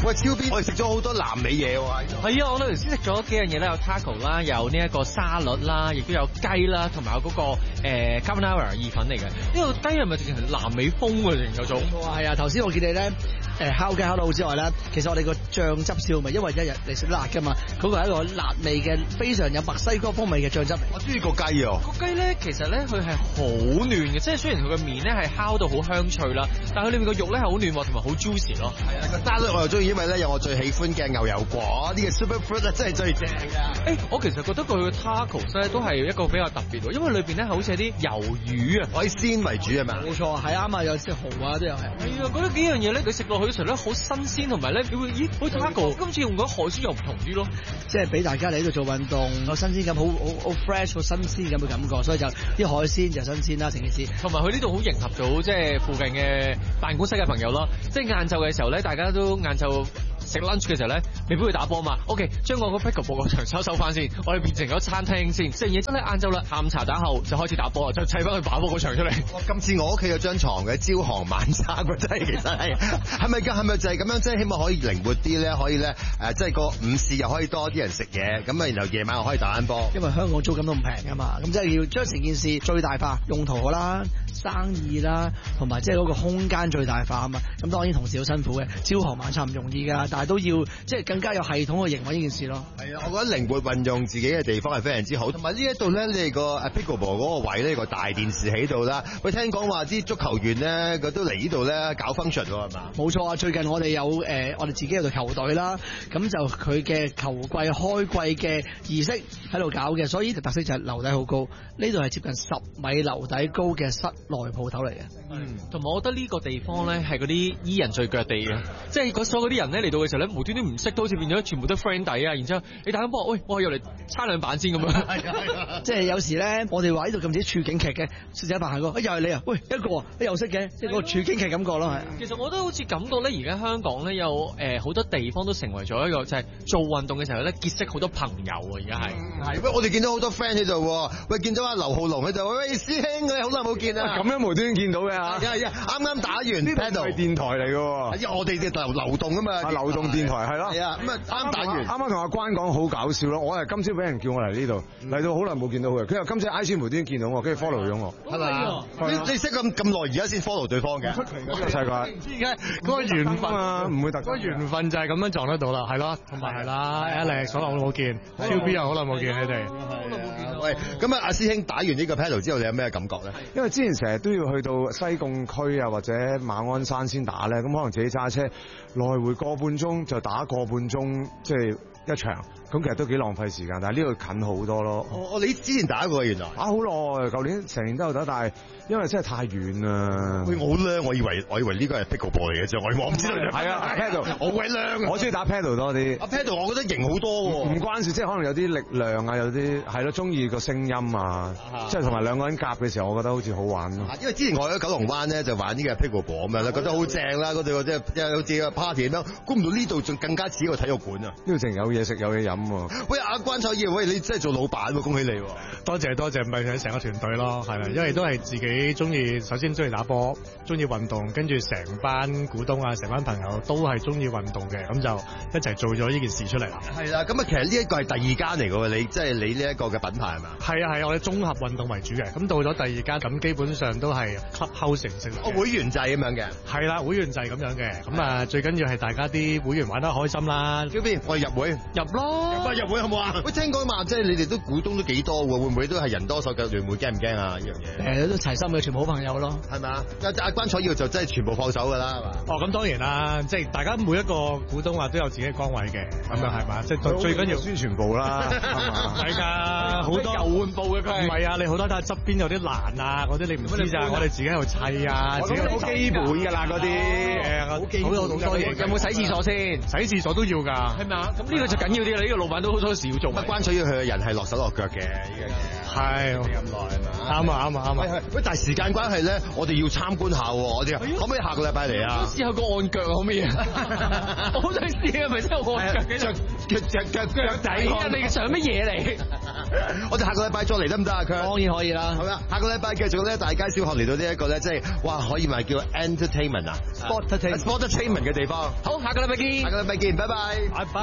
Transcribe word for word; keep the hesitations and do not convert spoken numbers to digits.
喂，超 B，我哋食咗好多南美嘢喎。 係啊，我哋頭先食咗幾樣嘢咧，有 taco 啦，有呢一個沙律啦，亦都有雞啦，同埋有嗰個誒 carbonara 意粉嚟嘅。呢個雞係咪直情係南美風嘅成有種？ 係啊，頭先我見你咧誒烤雞烤得好之外咧，其實我哋個醬汁燒味，因為一日嚟食辣㗎嘛，嗰、嗰個係一個辣味嘅，非常有墨西哥風味嘅醬汁。 我中意個雞啊！ 個雞咧其實咧佢係好嫩嘅，即係雖然佢個面咧係烤到好香脆啦，但係佢裏面個肉咧係好嫩喎，同埋好 juicy 咯。係啊，個沙律我又中意，因為咧有我最喜歡嘅牛油果，呢個 super fruit 咧真係最正㗎。誒， 我其實覺得佢嘅 tacos 咧都係一個比較特別喎，因為裏邊咧好似係啲魷魚啊， 海鮮為主係咪？ 冇錯，係啱啊，有啲蠔啊都有係。 係啊，覺得幾樣嘢咧，佢食落去嘅時候咧好新鮮，同埋咧你會咦，好 taco 今次用咗海鮮又唔同啲咯， 即係俾大家嚟呢度做運動，有新鮮感，好好好 fresh， 好新鮮咁嘅感覺，所以就啲海鮮就新鮮啦，成件事。 同埋佢呢度好迎合到即係附近嘅辦公室嘅朋友咯，即係晏晝嘅時候咧，大家都晏晝食 lunch 嘅時候咧，未必會打波嘛。OK， 將我個 pickleball 個場收收翻先，我哋變成咗餐廳先。食完嘢真係晏晝啦，下午茶打後就開始打波，就砌翻去打波個場出嚟。 今次我屋企有張床嘅朝行晚餐，真係其實係係咪㗎？係咪就係咁樣？即係希望可以靈活啲咧，可以咧誒，即係個午市又可以多啲人食嘢，咁啊，然後夜晚又可以打緊波。 因為香港租金都唔平㗎嘛，咁即係要將成件事最大化，用途啦、生意啦，同埋即係嗰個空間最大化啊嘛。咁當然同時好辛苦嘅，朝行晚餐唔容易㗎，但係都要即係更加有系統去營運呢件事咯。 係啊，我覺得靈活運用自己嘅地方係非常之好，同埋呢一度咧，你哋個 pickleball 嗰個位呢個大電視喺度啦。喂，聽講話啲足球員咧，佢都嚟呢度咧搞 function 喎，係嘛？ 冇錯啊！最近我哋有誒、呃，我哋自己有隊球隊啦，咁就佢嘅球季開季嘅儀式喺度搞嘅，所以呢度特色就係樓底好高，呢度係接近十米樓底高嘅室內鋪頭嚟嘅。 嗯，同埋我覺得呢個地方咧係嗰啲伊人最腳地嘅，即係嗰所有嗰啲人咧嚟到嘅時候咧，無端端唔識都好似變咗全部都 friend 底啊！然之後你打緊波，喂，我入嚟差兩板先咁樣。係啊， 即係有時咧，我哋話呢度咁似處境劇嘅，食仔飯行過，哎又係你啊！喂，一個你又識嘅，即係個處境劇感覺咯，係。 其實我都好似感覺咧，而家香港咧有誒好多地方都成為咗一個就係做運動嘅時候咧結識好多朋友啊！而家係係，喂，我哋見到好多 friend 喺度喎，喂，見到阿劉浩龍喺度，喂，師兄你好耐冇見啊！ 咁樣無端端見到嘅嚇， 係啊，啱啱打完 paddle 係電台嚟嘅喎， 因為我哋嘅流流動啊嘛， 流動電台係咯， 係啊，咁啊啱打完， 啱啱同阿關講好搞笑咯，我係今朝俾人叫我嚟呢度，嚟到好耐冇見到佢，佢又今次 I G 無端端見到我，跟住 follow 咗我， 係咪？你你識咁咁耐而家先 follow 對方嘅？ 出奇嘅呢個世界， 唔知而家嗰個緣分啊，唔會特嗰個緣分就係咁樣撞得到啦，係咯，同埋係啦 ，Alex 好耐冇見，超 B 又好耐冇見你哋，好耐冇見。 喂，咁啊，阿師兄打完呢個 paddle 之後，你有咩感覺咧？ 因為之前成日都要去到西貢區啊或者馬鞍山先打咧，咁可能自己揸車來回個半鐘就打個半鐘，即係一場。咁其實都幾浪費時間，但係呢度近好多咯。 哦，你之前打過原來？ 啊，好耐，舊年成年都有打，但係因為真係太遠啦。 喂，我好靚，我以為我以為呢個係 pickleball 嚟嘅啫，我我唔知道。 係啊 ，paddle 好鬼靚， 我中意打 paddle 多啲。 阿 paddle 我覺得型好多喎。 唔關事，即係可能有啲力量啊，有啲係咯，中意個聲音啊，即係同埋兩個人夾嘅時候，我覺得好似好玩咯。 因為之前我喺九龍灣咧就玩呢個 pickleball 咁樣咧，覺得好正啦，嗰度即係好似個 party 咁樣，估唔到呢度仲更加似一個體育館啊！ 呢度淨有嘢食有嘢飲喎。 喂，阿關楚耀，喂，你真係做老闆喎，恭喜你！ 多謝多謝，咪係成個團隊咯，係啦，因為都係自己中意，首先中意打波，中意運動，跟住成班股東啊，成班朋友都係中意運動嘅，咁就一齊做咗呢件事出嚟啦。 係啦，咁啊，其實呢一個係第二間嚟嘅喎，你即係你呢一個嘅品牌係嘛？ 係啊係啊，我哋綜合運動為主嘅，咁到咗第二間，咁基本上都係 clubhouse 形式。 哦，會員制咁樣嘅。 係啦，會員制咁樣嘅，咁啊最緊要係大家啲會員玩得開心啦。 小邊，我哋入會入咯， 入啊入會好唔好啊？喂，聽講話即係你哋都股東都幾多喎？會唔會都係人多手腳亂？會驚唔驚啊？呢樣嘢？ 誒，都齊心嘅，全部好朋友咯， 係咪啊？阿阿關楚耀就真係全部放手㗎啦，係嘛？ 哦，咁當然啦，即係大家每一個股東話都有自己嘅崗位嘅，咁樣係嘛？即係最緊要宣傳部啦，係嘛？ 係㗎，好多遊玩部嘅佢。 唔係啊，你好多睇下側邊有啲欄啊，嗰啲你唔知咋，我哋自己喺度砌啊，自己好基本㗎啦嗰啲， 誒，好有好多嘢。 有冇洗廁所先？ 洗廁所都要㗎， 係咪啊？咁呢個就緊要啲啦，呢個老闆都好多時要做。 關楚耀佢嘅人係落手落腳嘅，呢樣嘢。 係咁耐係嘛？ 啱啊啱啊啱喂啊！ 喂，但係時間關係咧，我哋要參觀下喎，我哋可唔可以下個禮拜嚟啊？ 試下個按腳可唔可以啊？我好想試啊，係咪真係按腳嘅？ 腳腳腳腳腳底啊！你想乜嘢嚟？ 我哋下個禮拜再嚟得唔得啊？佢當然可以啦。 好啦，下個禮拜繼續咧，大街小巷嚟到呢一個咧，即係哇，可以咪叫 entertainment 啊 Sportainment ，sportainment 嘅地方。 好，下個禮拜見。 下個禮拜見，拜拜。 拜拜。